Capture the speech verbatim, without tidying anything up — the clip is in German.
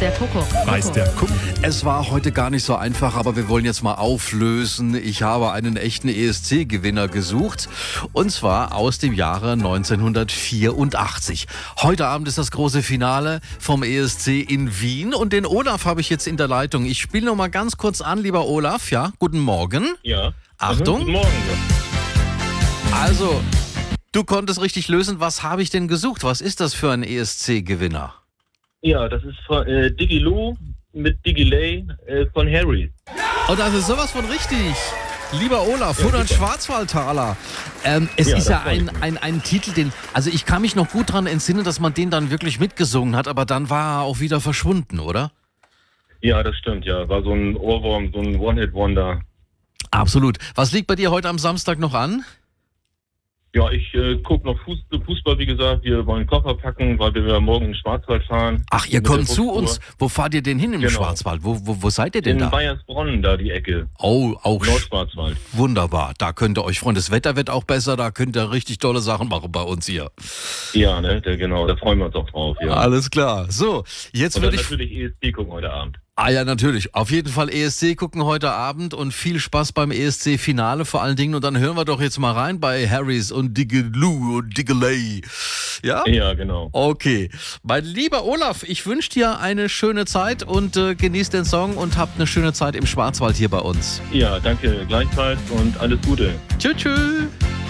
der Kuckuck. Weiß der Kuckuck. Es war heute gar nicht so einfach, aber wir wollen jetzt mal auflösen. Ich habe einen echten E S C-Gewinner gesucht und zwar aus dem Jahre neunzehnhundertvierundachtzig. Heute Abend ist das große Finale vom E S C in Wien und den Olaf habe ich jetzt in der Leitung. Ich spiele noch mal ganz kurz an, lieber Olaf. Ja, guten Morgen. Ja. Achtung. Mhm, guten Morgen. Also, du konntest richtig lösen. Was habe ich denn gesucht? Was ist das für ein E S C-Gewinner? Ja, das ist von äh, Diggy Lou mit Diggy Lay äh, von Harry. Oh, das ist sowas von richtig. Lieber Olaf, hundert super. Schwarzwaldtaler. Ähm, es Ja, ist ja das freut ein, mich. ein, ein Titel, den, also ich kann mich noch gut daran entsinnen, dass man den dann wirklich mitgesungen hat, aber dann war er auch wieder verschwunden, oder? Ja, das stimmt, ja. War so ein Ohrwurm, so ein One-Hit-Wonder. Absolut. Was liegt bei dir heute am Samstag noch an? Ja, ich äh, gucke noch Fuß, Fußball, wie gesagt. Wir wollen Koffer packen, weil wir morgen in den Schwarzwald fahren. Ach, ihr Mit der kommt zu Bustour. uns. Wo fahrt ihr denn hin im Genau. Schwarzwald? Wo, wo, wo seid ihr denn In da? Bayersbronn, da die Ecke. Oh, auch sch- Nordschwarzwald. wunderbar. Da könnt ihr euch freuen. Das Wetter wird auch besser. Da könnt ihr richtig tolle Sachen machen bei uns hier. Ja, ne, der, genau, da freuen wir uns auch drauf. Ja. Alles klar. So, jetzt Und dann würde ich... natürlich E S C gucken heute Abend. Ah ja, natürlich. Auf jeden Fall E S C gucken heute Abend und viel Spaß beim E S C-Finale vor allen Dingen. Und dann hören wir doch jetzt mal rein bei Harrys und Diggeloo und Diggelay. Ja? Ja, genau. Okay. Mein lieber Olaf, ich wünsche dir eine schöne Zeit und äh, genießt den Song und habt eine schöne Zeit im Schwarzwald hier bei uns. Ja, danke gleichfalls und alles Gute. Tschüss, tschüss.